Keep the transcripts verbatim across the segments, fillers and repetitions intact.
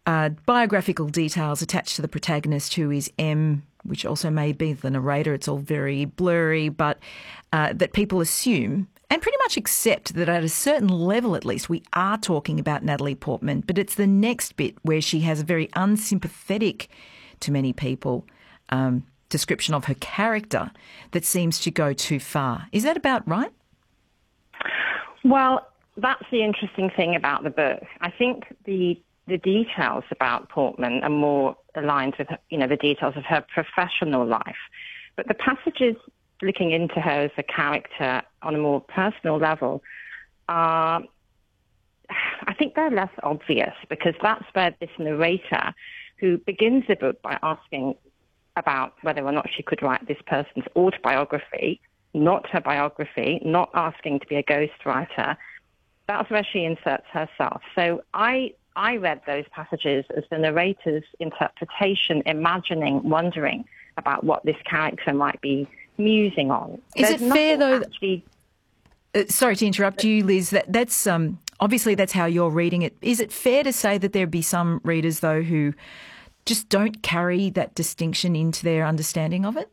uh, biographical details attached to the protagonist, who is M, which also may be the narrator. It's all very blurry, but uh, that people assume and pretty much accept that at a certain level, at least, we are talking about Natalie Portman. But it's the next bit where she has a very unsympathetic, to many people, um, description of her character that seems to go too far. Is that about right? Well, that's the interesting thing about the book. I think the the details about Portman are more aligned with, you know, the details of her professional life. But the passages looking into her as a character on a more personal level are, I think they're less obvious, because that's where this narrator, who begins the book by asking about whether or not she could write this person's autobiography, not her biography, not asking to be a ghostwriter, that's where she inserts herself. So I I read those passages as the narrator's interpretation, imagining, wondering about what this character might be musing on. Is There's it fair, though? Actually... Uh, sorry to interrupt you, Liz. That that's um, obviously that's how you're reading it. Is it fair to say that there'd be some readers, though, who just don't carry that distinction into their understanding of it?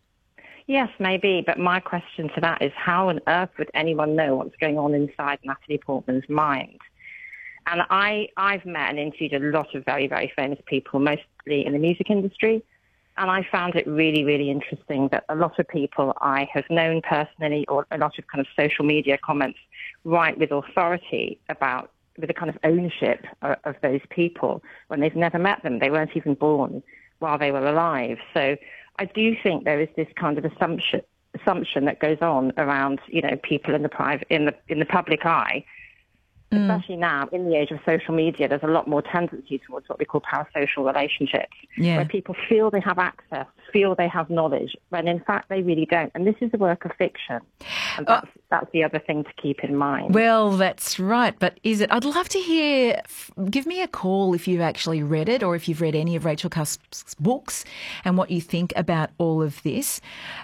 Yes, maybe. But my question to that is, how on earth would anyone know what's going on inside Natalie Portman's mind? And I, I've met and interviewed a lot of very, very famous people, mostly in the music industry. And I found it really, really interesting that a lot of people I have known personally, or a lot of kind of social media comments, write with authority about, with a kind of ownership of, of those people when they've never met them. They weren't even born while they were alive. So I do think there is this kind of assumption assumption that goes on around, you know, people in the private, in the in the public eye. Especially now, in the age of social media, there's a lot more tendency towards what we call parasocial relationships, yeah. where people feel they have access, feel they have knowledge, when in fact they really don't. And this is a work of fiction. And that's, uh, that's the other thing to keep in mind. Well, that's right. But is it? I'd love to hear, give me a call if you've actually read it, or if you've read any of Rachel Cusk's books, and what you think about all of this.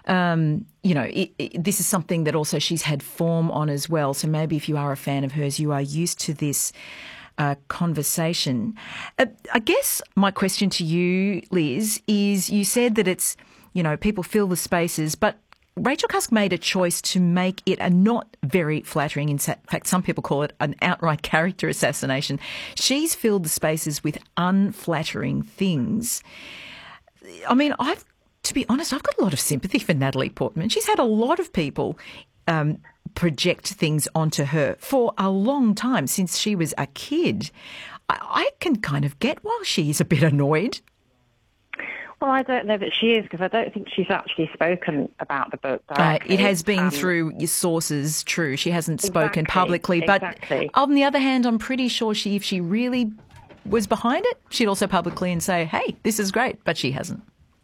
Um, you know, it, it, this is something that also she's had form on as well. So maybe if you are a fan of hers, you are used to this uh, conversation. Uh, I guess my question to you, Liz, is you said that it's, you know, people fill the spaces, but Rachel Cusk made a choice to make it a not very flattering, in fact, some people call it an outright character assassination. She's filled the spaces with unflattering things. I mean, I've To be honest, I've got a lot of sympathy for Natalie Portman. She's had a lot of people um, project things onto her for a long time, since she was a kid. I, I can kind of get why she's a bit annoyed. Well, I don't know that she is, because I don't think she's actually spoken about the book directly. Uh, it has been um, through your sources, true. She hasn't exactly, spoken publicly. But exactly. on the other hand, I'm pretty sure she, if she really was behind it, she'd also publicly and say, hey, this is great, but she hasn't.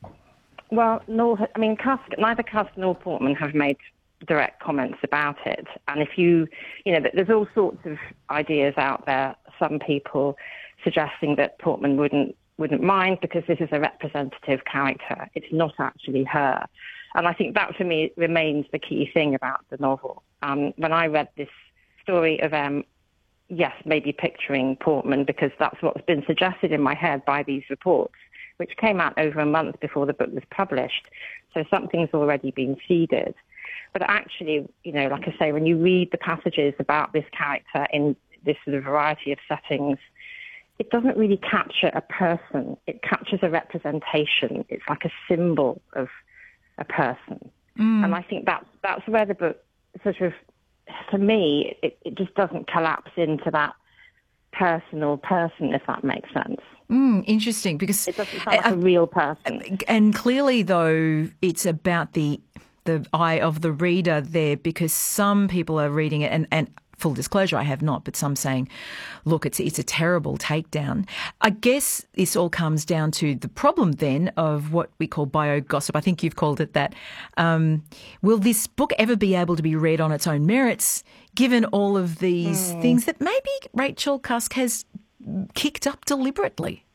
Well, nor, I mean, Cusk, neither Cusk nor Portman have made direct comments about it. And if you, you know, there's all sorts of ideas out there, some people suggesting that Portman wouldn't wouldn't mind because this is a representative character. It's not actually her. And I think that, for me, remains the key thing about the novel. Um, when I read this story of M, yes, maybe picturing Portman, because that's what's been suggested in my head by these reports, which came out over a month before the book was published. So something's already been seeded. But actually, you know, like I say, when you read the passages about this character in this sort of variety of settings, it doesn't really capture a person. It captures a representation. It's like a symbol of a person. Mm. And I think that's, that's where the book sort of, for me, it, it just doesn't collapse into that personal person, if that makes sense. Mm, interesting, because it doesn't sound like uh, a real person. And clearly, though, it's about the the eye of the reader there, because some people are reading it, and, and full disclosure, I have not, but some saying, look, it's it's a terrible takedown. I guess this all comes down to the problem then of what we call bio-gossip. I think you've called it that. Um, will this book ever be able to be read on its own merits, given all of these mm. things that maybe Rachel Cusk has kicked up deliberately?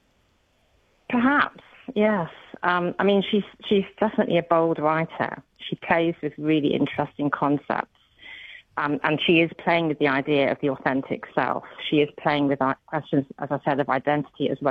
Perhaps, yes. Um, I mean, she's she's definitely a bold writer. She plays with really interesting concepts. Um, and she is playing with the idea of the authentic self. She is playing with questions, as I said, of identity as well